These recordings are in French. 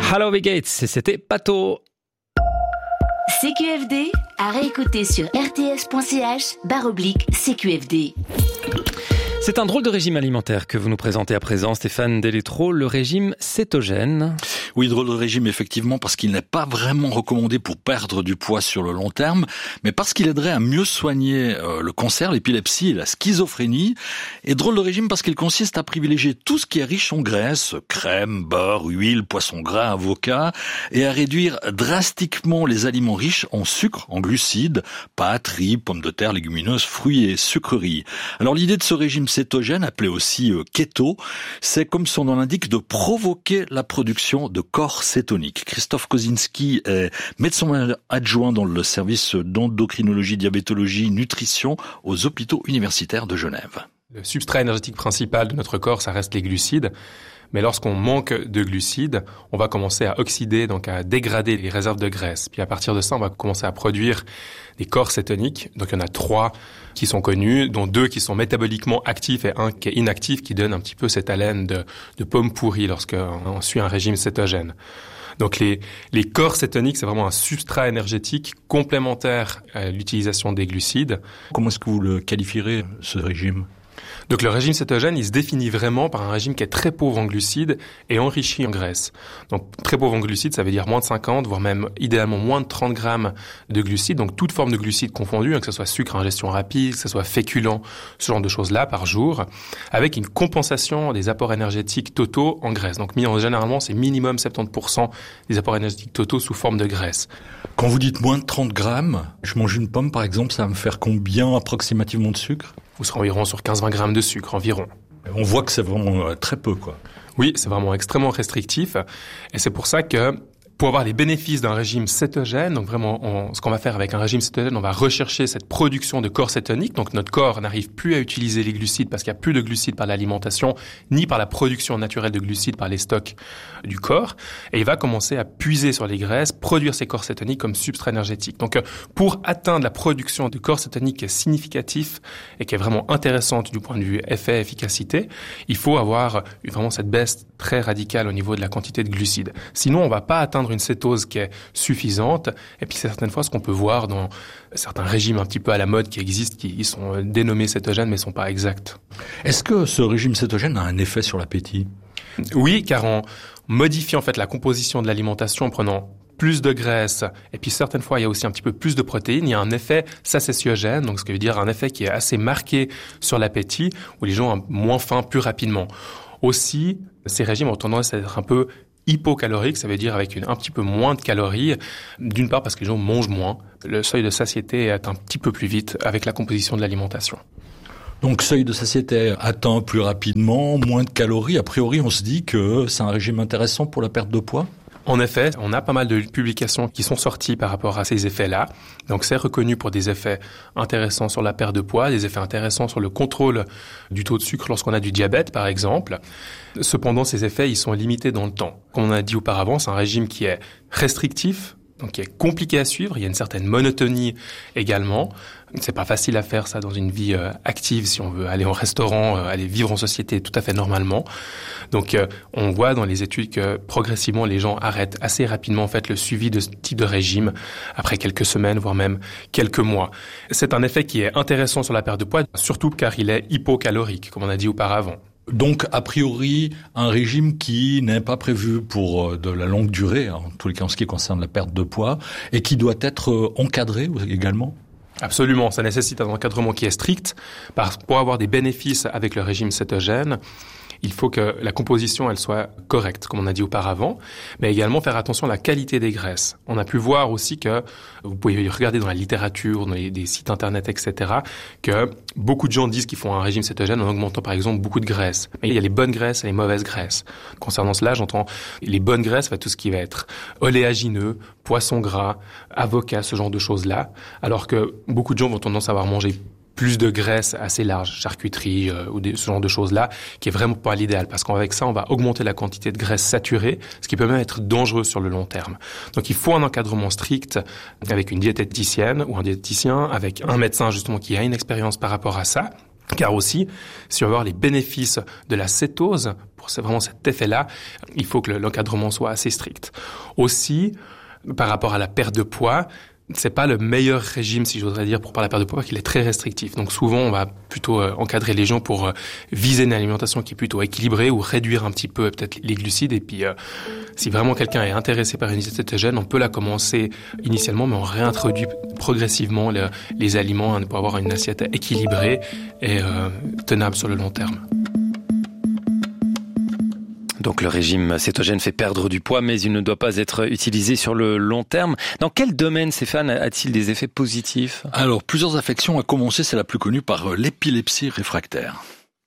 Holloway Gates, c'était Pato. CQFD à réécouter sur rts.ch/CQFD. C'est un drôle de régime alimentaire que vous nous présentez à présent, Stéphane Delétro, le régime cétogène. Oui, drôle de régime, effectivement, parce qu'il n'est pas vraiment recommandé pour perdre du poids sur le long terme, mais parce qu'il aiderait à mieux soigner le cancer, l'épilepsie et la schizophrénie. Et drôle de régime parce qu'il consiste à privilégier tout ce qui est riche en graisse, crème, beurre, huile, poisson gras, avocat, et à réduire drastiquement les aliments riches en sucre, en glucides, pâtes, riz, pommes de terre, légumineuses, fruits et sucreries. Alors l'idée de ce régime cétogène, appelé aussi keto, c'est, comme son nom l'indique, de provoquer la production de corps cétoniques. Christophe Kosinski est médecin adjoint dans le service d'endocrinologie, diabétologie, nutrition aux hôpitaux universitaires de Genève. Le substrat énergétique principal de notre corps, ça reste les glucides. Mais lorsqu'on manque de glucides, on va commencer à oxyder, donc à dégrader les réserves de graisse. Puis à partir de ça, on va commencer à produire des corps cétoniques. Donc il y en a 3 qui sont connus, dont 2 qui sont métaboliquement actifs et 1 qui est inactif, qui donne un petit peu cette haleine de pomme pourrie lorsqu'on suit un régime cétogène. Donc les corps cétoniques, c'est vraiment un substrat énergétique complémentaire à l'utilisation des glucides. Comment est-ce que vous le qualifierez, ce régime ? Donc le régime cétogène, il se définit vraiment par un régime qui est très pauvre en glucides et enrichi en graisse. Donc très pauvre en glucides, ça veut dire moins de 50, voire même idéalement moins de 30 grammes de glucides, donc toute forme de glucides confondue, que ce soit sucre, ingestion rapide, que ce soit féculent, ce genre de choses-là par jour, avec une compensation des apports énergétiques totaux en graisse. Donc généralement, c'est minimum 70% des apports énergétiques totaux sous forme de graisse. Quand vous dites moins de 30 grammes, je mange une pomme par exemple, ça va me faire combien approximativement de sucre ? Vous serez environ sur 15-20 grammes de sucre, environ. On voit que c'est vraiment très peu, quoi. Oui, c'est vraiment extrêmement restrictif. Et c'est pour ça que, pour avoir les bénéfices d'un régime cétogène, donc vraiment, ce qu'on va faire avec un régime cétogène, on va rechercher cette production de corps cétoniques. Donc notre corps n'arrive plus à utiliser les glucides parce qu'il n'y a plus de glucides par l'alimentation, ni par la production naturelle de glucides par les stocks du corps. Et il va commencer à puiser sur les graisses, produire ces corps cétoniques comme substrat énergétique. Donc pour atteindre la production de corps cétoniques qui est significatif et qui est vraiment intéressante du point de vue effet, efficacité, il faut avoir vraiment cette baisse très radicale au niveau de la quantité de glucides. Sinon, on va pas atteindre une cétose qui est suffisante. Et puis, c'est certaines fois ce qu'on peut voir dans certains régimes un petit peu à la mode qui existent, qui sont dénommés cétogènes, mais sont pas exacts. Est-ce que ce régime cétogène a un effet sur l'appétit ? Oui, car en modifiant en fait la composition de l'alimentation, en prenant plus de graisse, et puis certaines fois il y a aussi un petit peu plus de protéines, il y a un effet satiatiogène, donc ce qui veut dire un effet qui est assez marqué sur l'appétit, où les gens ont moins faim plus rapidement. Aussi, ces régimes ont tendance à être un peu hypocalorique, ça veut dire avec un petit peu moins de calories, d'une part parce que les gens mangent moins, le seuil de satiété est un petit peu plus vite avec la composition de l'alimentation. Donc seuil de satiété atteint plus rapidement, moins de calories, a priori on se dit que c'est un régime intéressant pour la perte de poids ? En effet, on a pas mal de publications qui sont sorties par rapport à ces effets-là. Donc c'est reconnu pour des effets intéressants sur la perte de poids, des effets intéressants sur le contrôle du taux de sucre lorsqu'on a du diabète, par exemple. Cependant, ces effets, ils sont limités dans le temps. Comme on a dit auparavant, c'est un régime qui est restrictif, donc qui est compliqué à suivre. Il y a une certaine monotonie également. C'est pas facile à faire ça dans une vie active si on veut aller au restaurant, aller vivre en société tout à fait normalement. Donc on voit dans les études que progressivement les gens arrêtent assez rapidement en fait le suivi de ce type de régime après quelques semaines voire même quelques mois. C'est un effet qui est intéressant sur la perte de poids, surtout car il est hypocalorique comme on a dit auparavant. Donc, a priori, un régime qui n'est pas prévu pour de la longue durée, en tous les cas en ce qui concerne la perte de poids, et qui doit être encadré également ? Absolument, ça nécessite un encadrement qui est strict. Pour avoir des bénéfices avec le régime cétogène, il faut que la composition elle soit correcte, comme on a dit auparavant, mais également faire attention à la qualité des graisses. On a pu voir aussi que, vous pouvez regarder dans la littérature, dans des sites internet, etc., que beaucoup de gens disent qu'ils font un régime cétogène en augmentant par exemple beaucoup de graisses. Mais il y a les bonnes graisses et les mauvaises graisses. Concernant cela, j'entends les bonnes graisses, tout ce qui va être oléagineux, poisson gras, avocat, ce genre de choses-là, alors que beaucoup de gens vont tendance à avoir mangé plus de graisse assez large, charcuterie ce genre de choses-là, qui est vraiment pas l'idéal. Parce qu'avec ça, on va augmenter la quantité de graisse saturée, ce qui peut même être dangereux sur le long terme. Donc il faut un encadrement strict avec une diététicienne ou un diététicien, avec un médecin justement qui a une expérience par rapport à ça. Car aussi, si on veut voir les bénéfices de la cétose, pour vraiment cet effet-là, il faut que l'encadrement soit assez strict. Aussi, par rapport à la perte de poids, c'est pas le meilleur régime, si j'oserais dire, pour parler de la perte de poids, parce qu'il est très restrictif. Donc souvent, on va plutôt encadrer les gens pour viser une alimentation qui est plutôt équilibrée ou réduire un petit peu peut-être les glucides. Et puis, si vraiment quelqu'un est intéressé par une diète cétogène, on peut la commencer initialement, mais on réintroduit progressivement les aliments pour avoir une assiette équilibrée et tenable sur le long terme. Donc le régime cétogène fait perdre du poids, mais il ne doit pas être utilisé sur le long terme. Dans quel domaine, Stéphane, a-t-il des effets positifs ? Alors, plusieurs affections, à commencer, c'est la plus connue, par l'épilepsie réfractaire.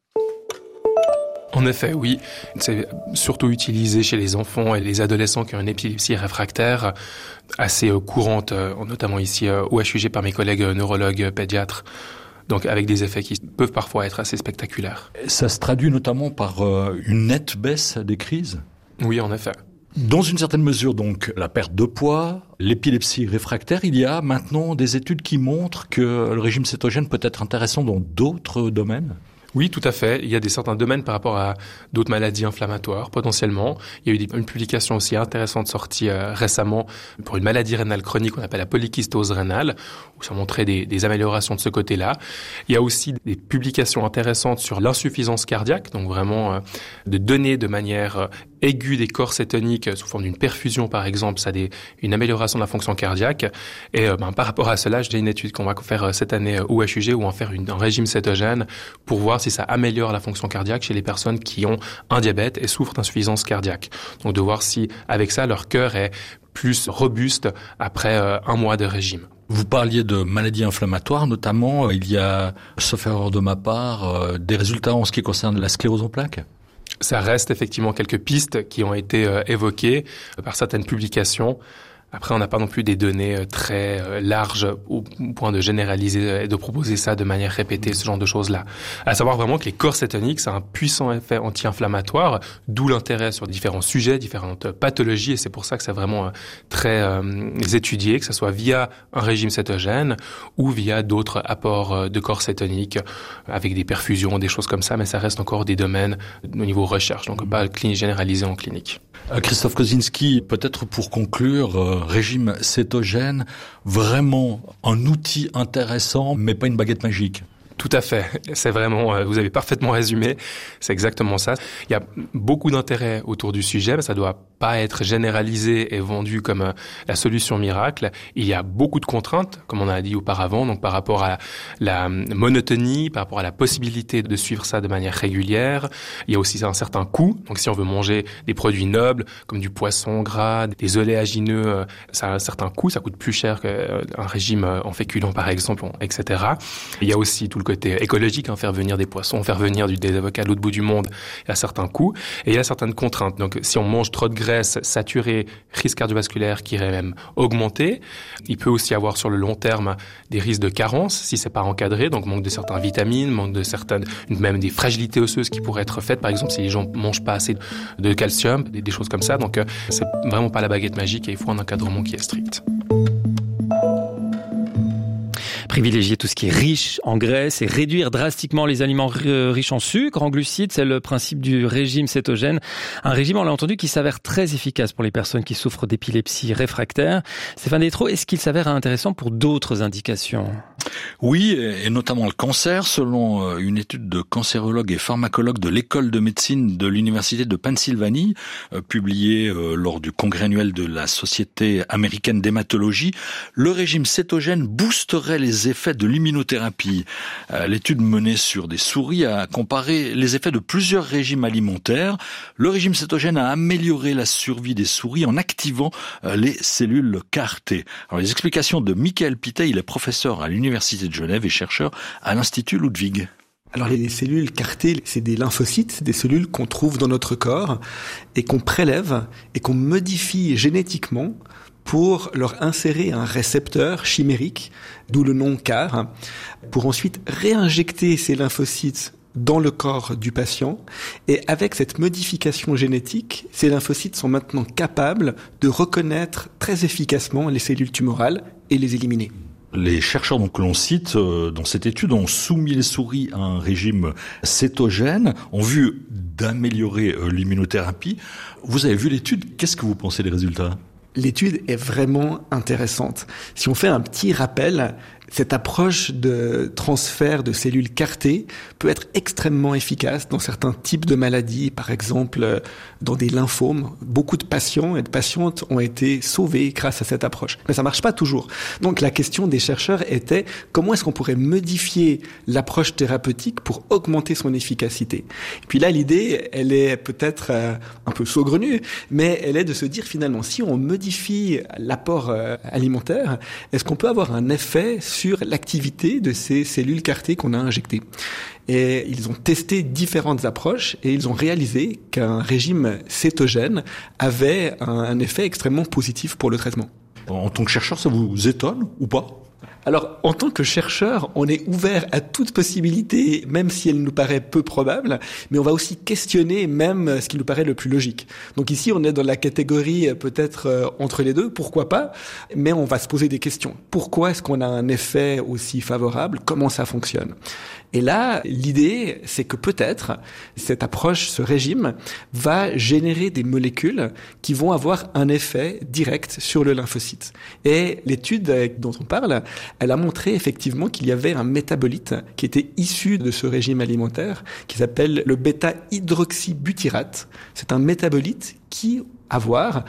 En effet, oui. C'est surtout utilisé chez les enfants et les adolescents qui ont une épilepsie réfractaire assez courante, notamment ici au HUG par mes collègues neurologues pédiatres. Donc avec des effets qui peuvent parfois être assez spectaculaires. Ça se traduit notamment par une nette baisse des crises ? Oui, en effet. Dans une certaine mesure, donc, la perte de poids, l'épilepsie réfractaire, il y a maintenant des études qui montrent que le régime cétogène peut être intéressant dans d'autres domaines ? Oui, tout à fait. Il y a certains domaines par rapport à d'autres maladies inflammatoires, potentiellement. Il y a eu une publication aussi intéressante sortie récemment pour une maladie rénale chronique qu'on appelle la polykystose rénale, où ça montrait des améliorations de ce côté-là. Il y a aussi des publications intéressantes sur l'insuffisance cardiaque, donc vraiment de donner de manière aiguë des corps cétoniques sous forme d'une perfusion, par exemple, ça a une amélioration de la fonction cardiaque. Et par rapport à cela, j'ai une étude qu'on va faire cette année au HUG où on va faire un régime cétogène pour voir si ça améliore la fonction cardiaque chez les personnes qui ont un diabète et souffrent d'insuffisance cardiaque. Donc de voir si, avec ça, leur cœur est plus robuste après un mois de régime. Vous parliez de maladies inflammatoires, notamment. Il y a, sauf erreur de ma part, des résultats en ce qui concerne la sclérose en plaques ? Ça reste effectivement quelques pistes qui ont été évoquées par certaines publications. Après, on n'a pas non plus des données très larges au point de généraliser et de proposer ça de manière répétée, ce genre de choses-là. À savoir vraiment que les corps cétoniques, c'est un puissant effet anti-inflammatoire, d'où l'intérêt sur différents sujets, différentes pathologies, et c'est pour ça que c'est vraiment très étudié, que ce soit via un régime cétogène ou via d'autres apports de corps cétoniques avec des perfusions, des choses comme ça, mais ça reste encore des domaines au niveau recherche, donc pas généralisé en clinique. Christophe Kozinski, peut-être pour conclure, régime cétogène, vraiment un outil intéressant, mais pas une baguette magique. Tout à fait. C'est vraiment, vous avez parfaitement résumé. C'est exactement ça. Il y a beaucoup d'intérêt autour du sujet, mais ça doit pas être généralisé et vendu comme la solution miracle. Il y a beaucoup de contraintes, comme on a dit auparavant, donc par rapport à la monotonie, par rapport à la possibilité de suivre ça de manière régulière. Il y a aussi un certain coût. Donc si on veut manger des produits nobles, comme du poisson gras, des oléagineux, ça a un certain coût. Ça coûte plus cher qu'un régime en féculents, par exemple, etc. Il y a aussi tout le côté écologique, faire venir des poissons, faire venir des avocats à l'autre bout du monde, il y a certains coûts et il y a certaines contraintes. Donc, si on mange trop de graisse saturée, risque cardiovasculaire qui irait même augmenter. Il peut aussi avoir sur le long terme des risques de carence si c'est pas encadré, donc manque de certaines vitamines, manque de certaines, même des fragilités osseuses qui pourraient être faites, par exemple si les gens mangent pas assez de calcium, des choses comme ça. Donc, c'est vraiment pas la baguette magique et il faut un encadrement qui est strict. Privilégier tout ce qui est riche en graisse et réduire drastiquement les aliments riches en sucre, en glucides, c'est le principe du régime cétogène. Un régime, on l'a entendu, qui s'avère très efficace pour les personnes qui souffrent d'épilepsie réfractaire. Stéphane Détreau, est-ce qu'il s'avère intéressant pour d'autres indications ? Oui, et notamment le cancer. Selon une étude de cancérologues et pharmacologues de l'école de médecine de l'université de Pennsylvanie, publiée lors du congrès annuel de la Société américaine d'hématologie, le régime cétogène boosterait les effets de l'immunothérapie. L'étude menée sur des souris a comparé les effets de plusieurs régimes alimentaires. Le régime cétogène a amélioré la survie des souris en activant les cellules CAR-T. Alors, les explications de Michael Pittet, il est professeur à l'Université de Genève et chercheur à l'Institut Ludwig. Alors les cellules CAR-T, c'est des lymphocytes, c'est des cellules qu'on trouve dans notre corps et qu'on prélève et qu'on modifie génétiquement pour leur insérer un récepteur chimérique, d'où le nom CAR, pour ensuite réinjecter ces lymphocytes dans le corps du patient. Et avec cette modification génétique, ces lymphocytes sont maintenant capables de reconnaître très efficacement les cellules tumorales et les éliminer. Les chercheurs que l'on cite dans cette étude ont soumis les souris à un régime cétogène, ont vu d'améliorer l'immunothérapie. Vous avez vu l'étude, qu'est-ce que vous pensez des résultats ? L'étude est vraiment intéressante. Si on fait un petit rappel, cette approche de transfert de cellules CAR-T peut être extrêmement efficace dans certains types de maladies, par exemple dans des lymphomes. Beaucoup de patients et de patientes ont été sauvés grâce à cette approche. Mais ça marche pas toujours. Donc la question des chercheurs était comment est-ce qu'on pourrait modifier l'approche thérapeutique pour augmenter son efficacité. Et puis là, l'idée, elle est peut-être un peu saugrenue, mais elle est de se dire finalement, si on modifie l'apport alimentaire, est-ce qu'on peut avoir un effet sur l'activité de ces cellules CAR-T qu'on a injectées. Et ils ont testé différentes approches et ils ont réalisé qu'un régime cétogène avait un effet extrêmement positif pour le traitement. En tant que chercheur, ça vous étonne ou pas ? Alors, en tant que chercheur, on est ouvert à toute possibilité, même si elle nous paraît peu probable, mais on va aussi questionner même ce qui nous paraît le plus logique. Donc ici, on est dans la catégorie peut-être entre les deux, pourquoi pas, mais on va se poser des questions. Pourquoi est-ce qu'on a un effet aussi favorable ? Comment ça fonctionne ? Et là, l'idée, c'est que peut-être cette approche, ce régime, va générer des molécules qui vont avoir un effet direct sur le lymphocyte. Et l'étude dont on parle, elle a montré effectivement qu'il y avait un métabolite qui était issu de ce régime alimentaire, qui s'appelle le bêta-hydroxybutyrate. C'est un métabolite qui, a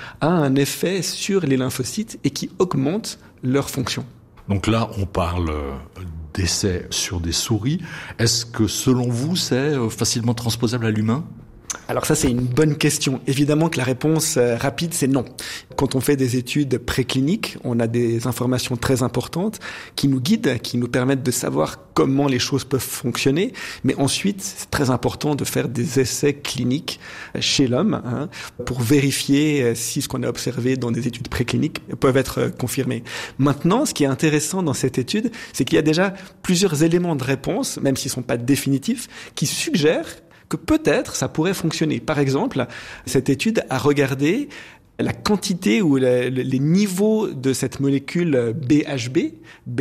un effet sur les lymphocytes et qui augmente leur fonction. Donc là, on parle d'essais sur des souris. Est-ce que, selon vous, c'est facilement transposable à l'humain ? Alors ça, c'est une bonne question. Évidemment que la réponse rapide, c'est non. Quand on fait des études précliniques, on a des informations très importantes qui nous guident, qui nous permettent de savoir comment les choses peuvent fonctionner. Mais ensuite, c'est très important de faire des essais cliniques chez l'homme pour vérifier si ce qu'on a observé dans des études précliniques peuvent être confirmés. Maintenant, ce qui est intéressant dans cette étude, c'est qu'il y a déjà plusieurs éléments de réponse, même s'ils ne sont pas définitifs, qui suggèrent que peut-être ça pourrait fonctionner. Par exemple, cette étude a regardé la quantité ou les niveaux de cette molécule BHB,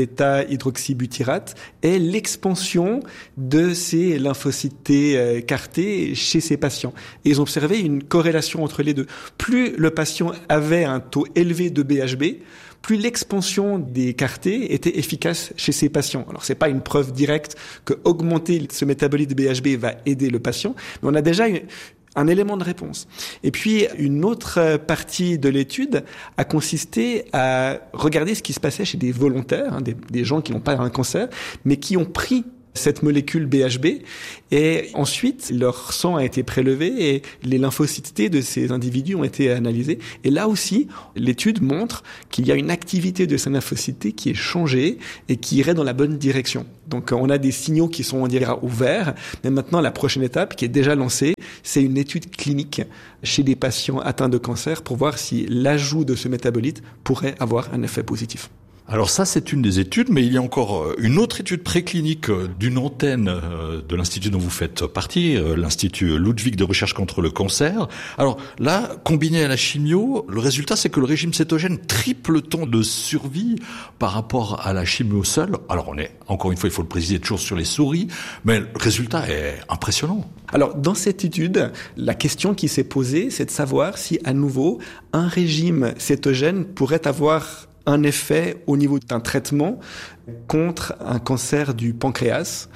bêta-hydroxybutyrate, et l'expansion de ces lymphocytes T CAR-T chez ces patients. Et ils ont observé une corrélation entre les deux. Plus le patient avait un taux élevé de BHB, plus l'expansion des CAR-T était efficace chez ces patients. Alors, c'est pas une preuve directe que augmenter ce métabolite BHB va aider le patient, mais on a déjà un élément de réponse. Et puis, une autre partie de l'étude a consisté à regarder ce qui se passait chez des volontaires, des gens qui n'ont pas un cancer, mais qui ont pris cette molécule BHB, et ensuite leur sang a été prélevé et les lymphocytes T de ces individus ont été analysés. Et là aussi, l'étude montre qu'il y a une activité de ces lymphocytes T qui est changée et qui irait dans la bonne direction. Donc on a des signaux qui sont, on dirait, ouverts, mais maintenant la prochaine étape qui est déjà lancée, c'est une étude clinique chez des patients atteints de cancer pour voir si l'ajout de ce métabolite pourrait avoir un effet positif. Alors ça, c'est une des études, mais il y a encore une autre étude préclinique d'une antenne de l'institut dont vous faites partie, l'Institut Ludwig de recherche contre le cancer. Alors là, combiné à la chimio, le résultat, c'est que le régime cétogène triple le temps de survie par rapport à la chimio seule. Alors on est, encore une fois, il faut le préciser, toujours sur les souris, mais le résultat est impressionnant. Alors, dans cette étude, la question qui s'est posée, c'est de savoir si, à nouveau, un régime cétogène pourrait avoir un effet au niveau d'un traitement contre un cancer du pancréas.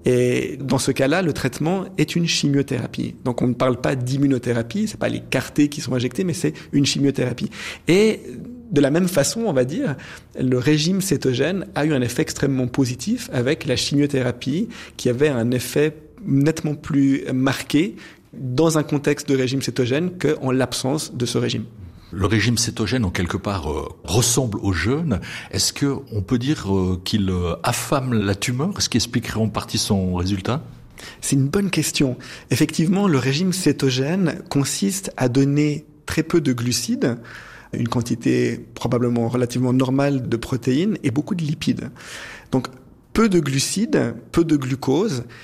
Et dans ce cas-là, le traitement est une chimiothérapie. Donc on ne parle pas d'immunothérapie, c'est pas les CAR-T qui sont injectés, mais c'est une chimiothérapie. Et de la même façon, on va dire, le régime cétogène a eu un effet extrêmement positif avec la chimiothérapie qui avait un effet nettement plus marqué dans un contexte de régime cétogène qu'en l'absence de ce régime. Le régime cétogène, en quelque part, ressemble au jeûne. Est-ce que on peut dire qu'il affame la tumeur ? Ce qui expliquerait en partie son résultat ? C'est une bonne question. Effectivement, le régime cétogène consiste à donner très peu de glucides, une quantité probablement relativement normale de protéines et beaucoup de lipides. Donc, peu de glucides, peu de glucose.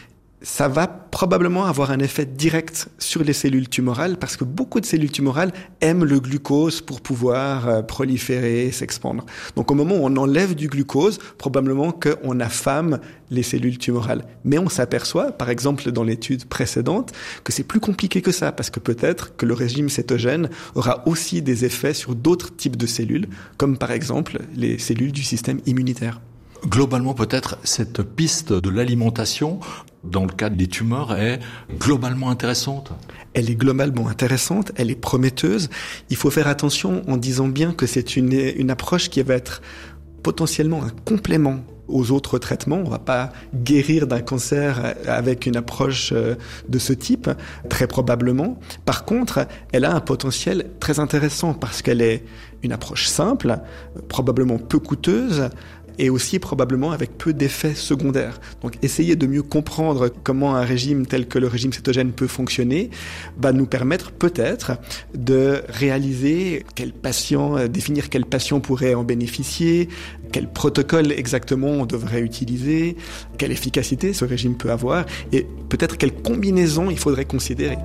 ça va probablement avoir un effet direct sur les cellules tumorales parce que beaucoup de cellules tumorales aiment le glucose pour pouvoir proliférer, s'expandre. Donc au moment où on enlève du glucose, probablement qu'on affame les cellules tumorales. Mais on s'aperçoit, par exemple dans l'étude précédente, que c'est plus compliqué que ça parce que peut-être que le régime cétogène aura aussi des effets sur d'autres types de cellules, comme par exemple les cellules du système immunitaire. Globalement, peut-être, cette piste de l'alimentation, dans le cadre des tumeurs, est globalement intéressante. Elle est globalement intéressante, elle est prometteuse. Il faut faire attention en disant bien que c'est une approche qui va être potentiellement un complément aux autres traitements. On ne va pas guérir d'un cancer avec une approche de ce type, très probablement. Par contre, elle a un potentiel très intéressant parce qu'elle est une approche simple, probablement peu coûteuse, et aussi probablement avec peu d'effets secondaires. Donc essayer de mieux comprendre comment un régime tel que le régime cétogène peut fonctionner va nous permettre peut-être de réaliser définir quel patient pourrait en bénéficier, quel protocole exactement on devrait utiliser, quelle efficacité ce régime peut avoir et peut-être quelle combinaison il faudrait considérer.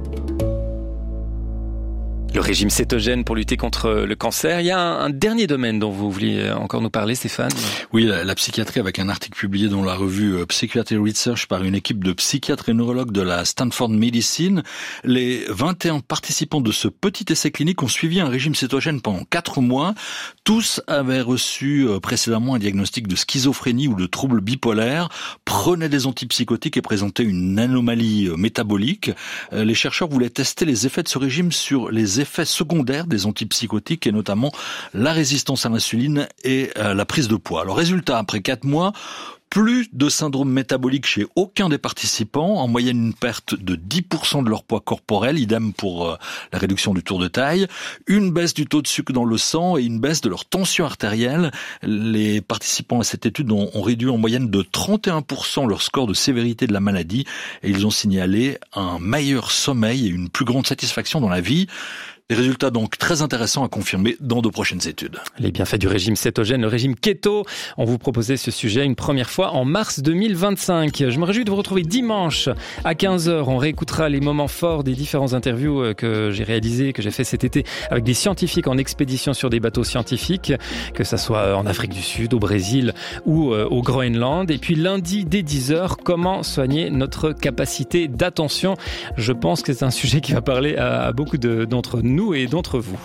Le régime cétogène pour lutter contre le cancer. Il y a un dernier domaine dont vous vouliez encore nous parler, Stéphane. Oui, la psychiatrie, avec un article publié dans la revue Psychiatry Research par une équipe de psychiatres et neurologues de la Stanford Medicine. Les 21 participants de ce petit essai clinique ont suivi un régime cétogène pendant 4 mois. Tous avaient reçu précédemment un diagnostic de schizophrénie ou de troubles bipolaires, prenaient des antipsychotiques et présentaient une anomalie métabolique. Les chercheurs voulaient tester les effets de ce régime sur les effets secondaires des antipsychotiques et notamment la résistance à l'insuline et la prise de poids. Alors résultat, après 4 mois, plus de syndrome métabolique chez aucun des participants, en moyenne une perte de 10% de leur poids corporel, idem pour la réduction du tour de taille, une baisse du taux de sucre dans le sang et une baisse de leur tension artérielle. Les participants à cette étude ont réduit en moyenne de 31% leur score de sévérité de la maladie et ils ont signalé un meilleur sommeil et une plus grande satisfaction dans la vie. Des résultats donc très intéressants à confirmer dans de prochaines études. Les bienfaits du régime cétogène, le régime keto. On vous proposait ce sujet une première fois en mars 2025. Je me réjouis de vous retrouver dimanche à 15h. On réécoutera les moments forts des différentes interviews que j'ai réalisées, que j'ai fait cet été avec des scientifiques en expédition sur des bateaux scientifiques, que ça soit en Afrique du Sud, au Brésil ou au Groenland. Et puis lundi dès 10h, comment soigner notre capacité d'attention. Je pense que c'est un sujet qui va parler à beaucoup d'entre nous et d'entre vous.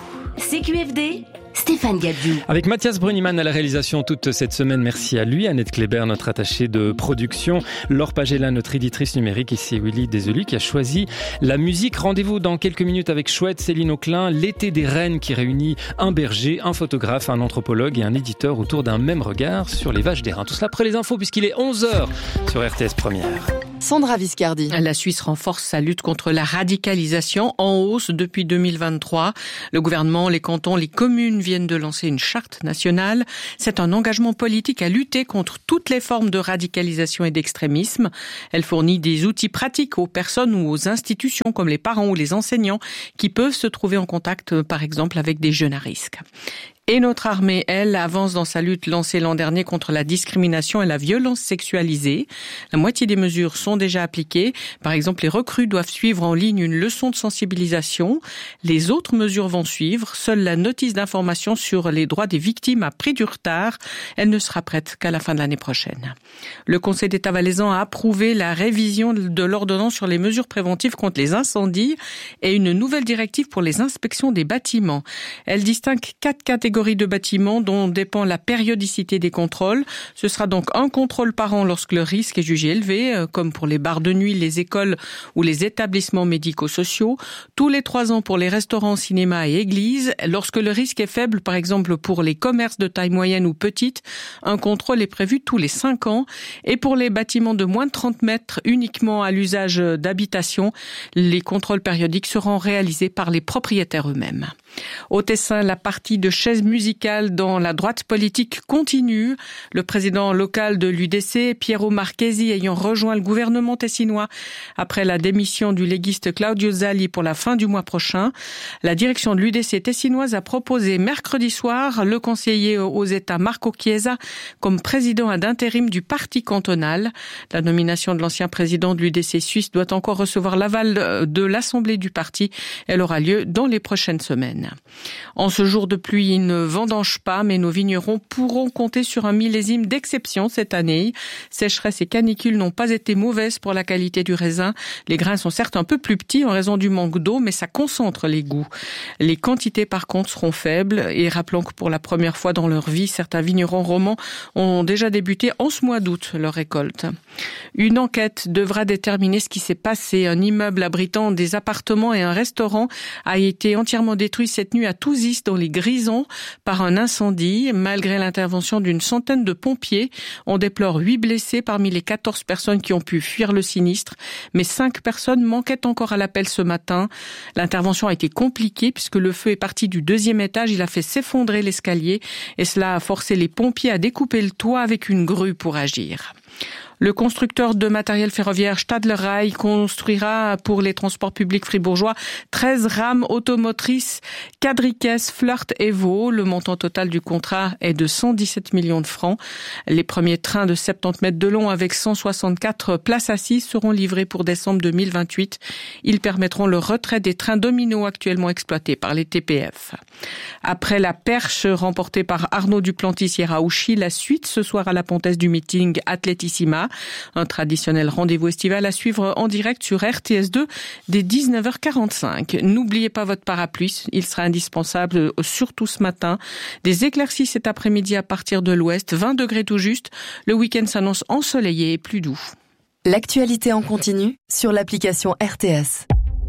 CQFD, Stéphane Gabdou. Avec Mathias Bruniman à la réalisation toute cette semaine, merci à lui, Annette Kléber, notre attachée de production, Laure Pagella, notre éditrice numérique, ici Willy Deselus qui a choisi la musique. Rendez-vous dans quelques minutes avec Chouette, Céline Auclin, l'été des Rennes qui réunit un berger, un photographe, un anthropologue et un éditeur autour d'un même regard sur les vaches d'airain. Tout cela après les infos puisqu'il est 11h sur RTS Première. Sandra Viscardi. La Suisse renforce sa lutte contre la radicalisation en hausse depuis 2023. Le gouvernement, les cantons, les communes viennent de lancer une charte nationale. C'est un engagement politique à lutter contre toutes les formes de radicalisation et d'extrémisme. Elle fournit des outils pratiques aux personnes ou aux institutions comme les parents ou les enseignants qui peuvent se trouver en contact, par exemple, avec des jeunes à risque. Et notre armée, elle, avance dans sa lutte lancée l'an dernier contre la discrimination et la violence sexualisée. La moitié des mesures sont déjà appliquées. Par exemple, les recrues doivent suivre en ligne une leçon de sensibilisation. Les autres mesures vont suivre. Seule la notice d'information sur les droits des victimes a pris du retard. Elle ne sera prête qu'à la fin de l'année prochaine. Le Conseil d'État valaisan a approuvé la révision de l'ordonnance sur les mesures préventives contre les incendies et une nouvelle directive pour les inspections des bâtiments. Elle distingue 4 catégories de bâtiments dont dépend la périodicité des contrôles. Ce sera donc un contrôle par an lorsque le risque est jugé élevé, comme pour les bars de nuit, les écoles ou les établissements médico-sociaux. Tous les 3 ans pour les restaurants, cinémas et églises. Lorsque le risque est faible, par exemple pour les commerces de taille moyenne ou petite, un contrôle est prévu tous les 5 ans. Et pour les bâtiments de moins de 30 mètres uniquement à l'usage d'habitation, les contrôles périodiques seront réalisés par les propriétaires eux-mêmes. Au Tessin, la partie de chaises musicale dans la droite politique continue. Le président local de l'UDC, Piero Marchesi, ayant rejoint le gouvernement tessinois après la démission du légiste Claudio Zali pour la fin du mois prochain. La direction de l'UDC tessinoise a proposé mercredi soir le conseiller aux États Marco Chiesa comme président d'intérim du parti cantonal. La nomination de l'ancien président de l'UDC suisse doit encore recevoir l'aval de l'Assemblée du parti. Elle aura lieu dans les prochaines semaines. En ce jour de pluie, il ne vendange pas, mais nos vignerons pourront compter sur un millésime d'exception cette année. Sécheresse et canicule n'ont pas été mauvaises pour la qualité du raisin. Les grains sont certes un peu plus petits en raison du manque d'eau, mais ça concentre les goûts. Les quantités par contre seront faibles et rappelons que pour la première fois dans leur vie, certains vignerons romans ont déjà débuté en ce mois d'août leur récolte. Une enquête devra déterminer ce qui s'est passé. Un immeuble abritant des appartements et un restaurant a été entièrement détruit cette nuit à Touzis dans les Grisons par un incendie. Malgré l'intervention d'une centaine de pompiers, on déplore 8 blessés parmi les 14 personnes qui ont pu fuir le sinistre. Mais 5 personnes manquaient encore à l'appel ce matin. L'intervention a été compliquée puisque le feu est parti du 2e étage. Il a fait s'effondrer l'escalier et cela a forcé les pompiers à découper le toit avec une grue pour agir. Le constructeur de matériel ferroviaire Stadler Rail construira pour les transports publics fribourgeois 13 rames automotrices Quadricaisse, Flirt et Vaux. Le montant total du contrat est de 117 millions de francs. Les premiers trains de 70 mètres de long avec 164 places assises seront livrés pour décembre 2028. Ils permettront le retrait des trains Domino actuellement exploités par les TPF. Après la perche remportée par Arnaud Duplantis-Hierraouchi, la suite ce soir à la Pontaise du meeting Athletissima. Un traditionnel rendez-vous estival à suivre en direct sur RTS2 dès 19h45. N'oubliez pas votre parapluie, il sera indispensable surtout ce matin. Des éclaircies cet après-midi à partir de l'ouest, 20 degrés tout juste. Le week-end s'annonce ensoleillé et plus doux. L'actualité en continu sur l'application RTS.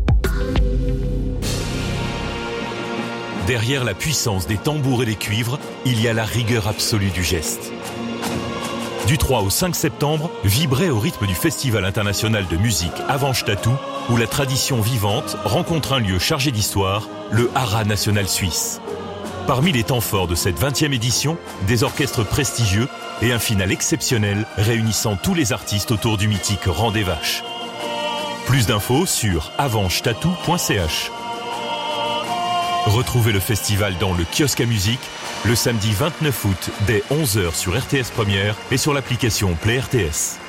Derrière la puissance des tambours et des cuivres, il y a la rigueur absolue du geste. Du 3 au 5 septembre, vibrez au rythme du Festival international de musique Avanche Tatou, où la tradition vivante rencontre un lieu chargé d'histoire, le Haras national suisse. Parmi les temps forts de cette 20e édition, des orchestres prestigieux et un final exceptionnel réunissant tous les artistes autour du mythique Rang des Vaches. Plus d'infos sur avanchetatou.ch. Retrouvez le festival dans le kiosque à musique le samedi 29 août dès 11h sur RTS Première et sur l'application Play RTS.